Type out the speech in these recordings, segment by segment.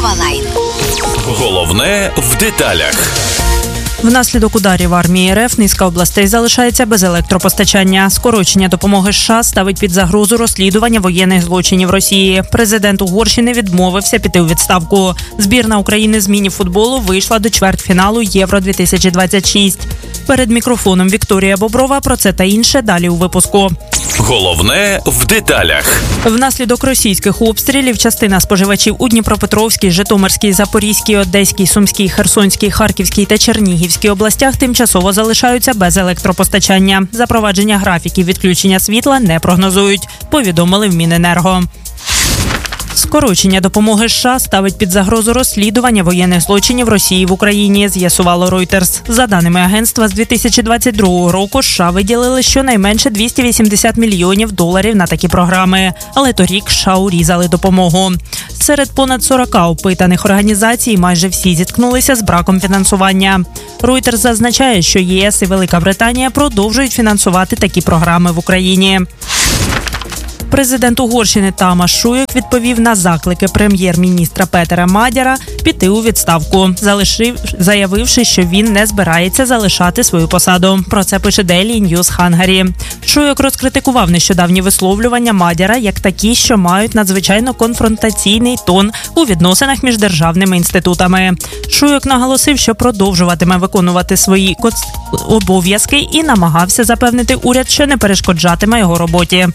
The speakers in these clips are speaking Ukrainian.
Новалайн. Головне в деталях. Внаслідок ударів армії РФ низка областей залишається без електропостачання. Скорочення допомоги США ставить під загрозу розслідування воєнних злочинів Росії. Президент Угорщини відмовився піти у відставку. Збірна України з міні-футболу вийшла до чвертьфіналу Євро-2026. Перед мікрофоном Вікторія Боброва. Про це та інше далі у випуску. Головне в деталях. Внаслідок російських обстрілів частина споживачів у Дніпропетровській, Житомирській, Запорізькій, Одеській, Сумській, Херсонській, Харківській та Чернігівській областях тимчасово залишаються без електропостачання. Запровадження графіків відключення світла не прогнозують, повідомили в Міненерго. Скорочення допомоги США ставить під загрозу розслідування воєнних злочинів Росії в Україні, з'ясувало Reuters. За даними агентства, з 2022 року США виділили щонайменше $280 мільйонів на такі програми. Але торік США урізали допомогу. Серед понад 40 опитаних організацій майже всі зіткнулися з браком фінансування. Reuters зазначає, що ЄС і Велика Британія продовжують фінансувати такі програми в Україні. Президент Угорщини Тамаш Шуйок відповів на заклики прем'єр-міністра Петера Мадяра піти у відставку, заявивши, що він не збирається залишати свою посаду. Про це пише Daily News Hungary. Шуйок розкритикував нещодавні висловлювання Мадяра як такі, що мають надзвичайно конфронтаційний тон у відносинах між державними інститутами. Шуйок наголосив, що продовжуватиме виконувати свої обов'язки і намагався запевнити уряд, що не перешкоджатиме його роботі.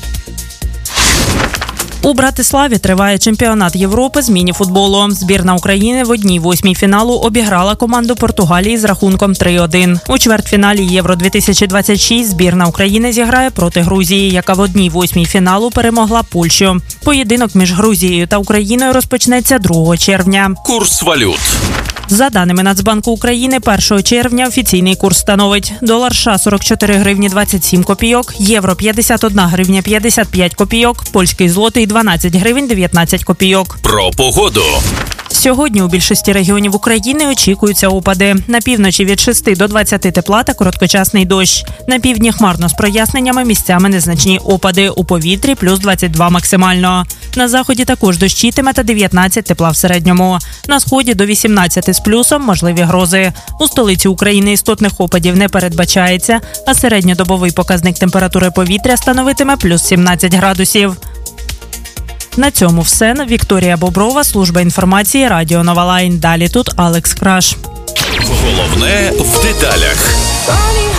У Братиславі триває чемпіонат Європи з міні-футболу. Збірна України в 1/8 фіналу обіграла команду Португалії з рахунком 3-1. У чвертьфіналі Євро-2026 збірна України зіграє проти Грузії, яка в 1/8 фіналу перемогла Польщу. Поєдинок між Грузією та Україною розпочнеться 2 червня. Курс валют. За даними Нацбанку України, 1 червня офіційний курс становить долар США 44 гривні 27 копійок, євро 51 гривня 55 копійок, польський злотий 12 гривень 19 копійок. Про погоду. Сьогодні у більшості регіонів України очікуються опади. На півночі від 6 до 20 тепла та короткочасний дощ. На півдні хмарно з проясненнями, місцями незначні опади. У повітрі плюс 22 максимально. На заході також дощитиме та 19 тепла в середньому. На сході до 18 з плюсом можливі грози. У столиці України істотних опадів не передбачається, а середньодобовий показник температури повітря становитиме плюс 17 градусів. На цьому все. Вікторія Боброва, служба інформації, Радіо Новалайн. Далі тут Алекс Краш. Головне в деталях.